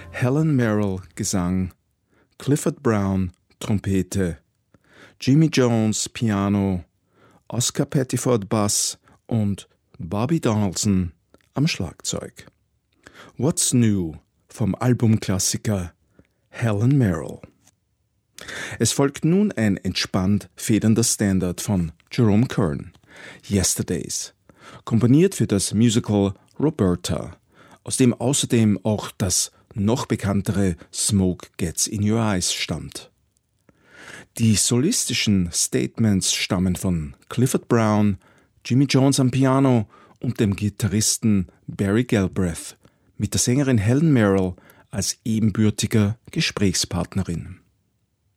Helen Merrill Gesang, Clifford Brown Trompete, Jimmy Jones Piano, Oscar Pettiford Bass und Bobby Donaldson am Schlagzeug. What's New vom Albumklassiker Helen Merrill. Es folgt nun ein entspannt federnder Standard von Jerome Kern, Yesterdays, komponiert für das Musical Roberta, aus dem außerdem auch das noch bekanntere Smoke Gets in Your Eyes stammt. Die solistischen Statements stammen von Clifford Brown, Jimmy Jones am Piano und dem Gitarristen Barry Galbraith mit der Sängerin Helen Merrill als ebenbürtiger Gesprächspartnerin.